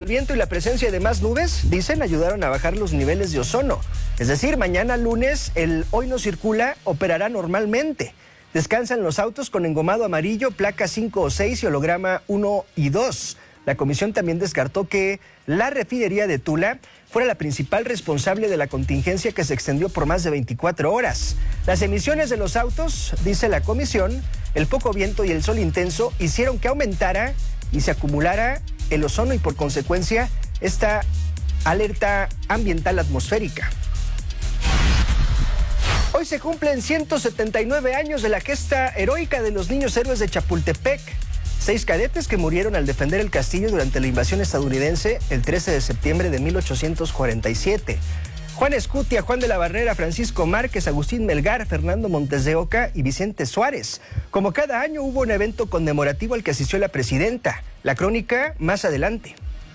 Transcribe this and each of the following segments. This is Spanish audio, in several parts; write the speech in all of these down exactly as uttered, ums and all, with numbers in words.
viento y la presencia de más nubes, dicen, ayudaron a bajar los niveles de ozono. Es decir, mañana lunes el Hoy No Circula operará normalmente. Descansan los autos con engomado amarillo, placa cinco o seis y holograma uno y dos. La comisión también descartó que la refinería de Tula fuera la principal responsable de la contingencia que se extendió por más de veinticuatro horas. Las emisiones de los autos, dice la comisión, el poco viento y el sol intenso hicieron que aumentara y se acumulara el ozono y por consecuencia esta alerta ambiental atmosférica. Hoy se cumplen ciento setenta y nueve años de la gesta heroica de los niños héroes de Chapultepec. Seis cadetes que murieron al defender el castillo durante la invasión estadounidense el trece de septiembre de mil ochocientos cuarenta y siete. Juan Escutia, Juan de la Barrera, Francisco Márquez, Agustín Melgar, Fernando Montes de Oca y Vicente Suárez. Como cada año hubo un evento conmemorativo al que asistió la presidenta. La crónica más adelante.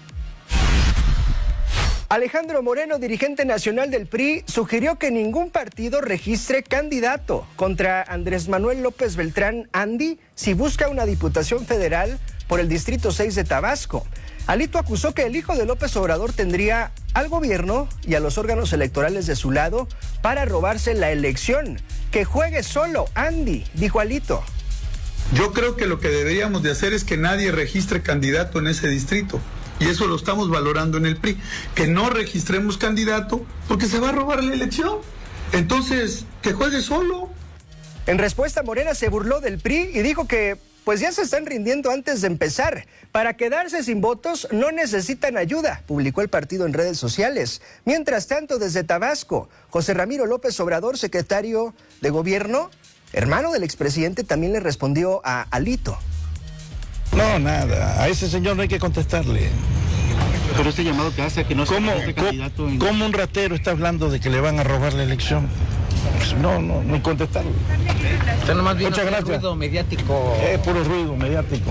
Alejandro Moreno, dirigente nacional del P R I, sugirió que ningún partido registre candidato contra Andrés Manuel López Beltrán Andy si busca una diputación federal por el Distrito seis de Tabasco. Alito acusó que el hijo de López Obrador tendría al gobierno y a los órganos electorales de su lado para robarse la elección. Que juegue solo, Andy, dijo Alito. Yo creo que lo que deberíamos de hacer es que nadie registre candidato en ese distrito. Y eso lo estamos valorando en el P R I. Que no registremos candidato porque se va a robar la elección. Entonces, que juegue solo. En respuesta, Morena se burló del P R I y dijo que pues ya se están rindiendo antes de empezar. Para quedarse sin votos no necesitan ayuda, publicó el partido en redes sociales. Mientras tanto, desde Tabasco, José Ramiro López Obrador, secretario de Gobierno, hermano del expresidente, también le respondió a Alito. No, nada, a ese señor no hay que contestarle. Pero este llamado que hace a que no se este candidato en... ¿Cómo un ratero está hablando de que le van a robar la elección? Pues no, no, no contestarle. Usted nomás vino Muchas gracias. Ruido mediático. Es puro ruido mediático.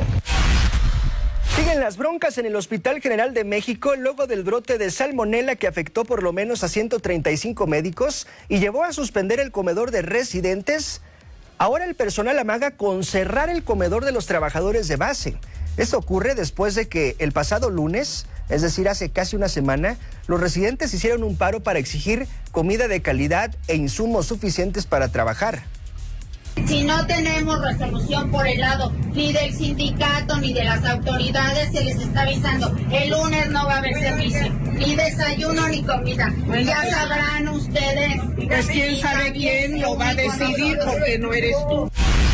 Siguen las broncas en el Hospital General de México luego del brote de salmonela que afectó por lo menos a ciento treinta y cinco médicos y llevó a suspender el comedor de residentes. Ahora el personal amaga con cerrar el comedor de los trabajadores de base. Esto ocurre después de que el pasado lunes, es decir, hace casi una semana, los residentes hicieron un paro para exigir comida de calidad e insumos suficientes para trabajar. Si no tenemos resolución por el lado ni del sindicato ni de las autoridades, se les está avisando, el lunes no va a haber servicio, ni desayuno ni comida. Ya sabrán ustedes. Pues quién sabe quién lo va a decidir porque no eres tú.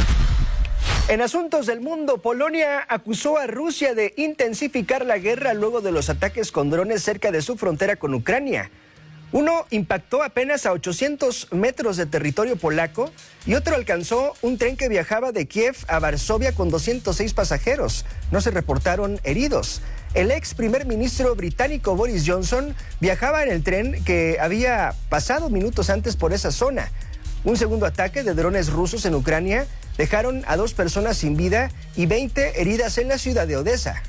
En asuntos del mundo, Polonia acusó a Rusia de intensificar la guerra luego de los ataques con drones cerca de su frontera con Ucrania. Uno impactó apenas a ochocientos metros de territorio polaco y otro alcanzó un tren que viajaba de Kiev a Varsovia con doscientos seis pasajeros. No se reportaron heridos. El ex primer ministro británico Boris Johnson viajaba en el tren que había pasado minutos antes por esa zona. Un segundo ataque de drones rusos en Ucrania dejaron a dos personas sin vida y veinte heridas en la ciudad de Odessa.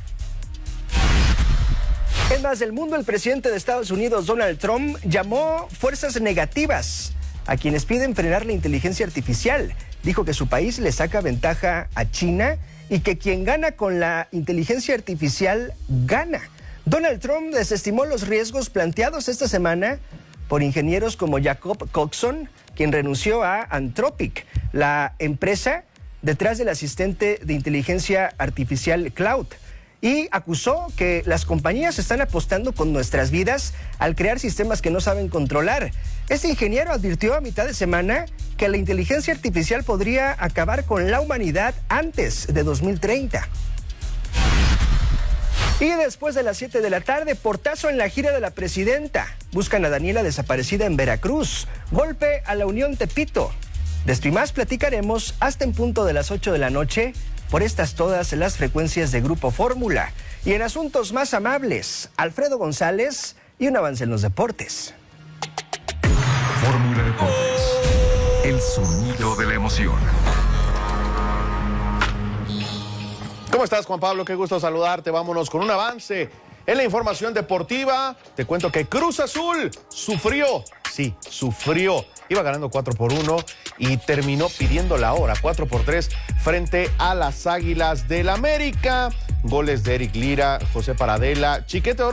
En más del mundo, el presidente de Estados Unidos, Donald Trump, llamó fuerzas negativas a quienes piden frenar la inteligencia artificial. Dijo que su país le saca ventaja a China y que quien gana con la inteligencia artificial gana. Donald Trump desestimó los riesgos planteados esta semana por ingenieros como Jacob Coxon, quien renunció a Anthropic, la empresa detrás del asistente de inteligencia artificial Cloud. Y acusó que las compañías están apostando con nuestras vidas al crear sistemas que no saben controlar. Este ingeniero advirtió a mitad de semana que la inteligencia artificial podría acabar con la humanidad antes de dos mil treinta. Y después de las siete de la tarde, portazo en la gira de la presidenta. Buscan a Daniela desaparecida en Veracruz. Golpe a la Unión Tepito. De esto y más platicaremos hasta en punto de las ocho de la noche por estas todas las frecuencias de Grupo Fórmula. Y en asuntos más amables, Alfredo González y un avance en los deportes. Fórmula Deportes, el sonido de la emoción. ¿Cómo estás, Juan Pablo? Qué gusto saludarte. Vámonos con un avance en la información deportiva. Te cuento que Cruz Azul sufrió, sí, sufrió. Iba ganando cuatro por uno y terminó pidiendo la hora, cuatro por tres, frente a las Águilas del América. Goles de Eric Lira, José Paradela, Chiquete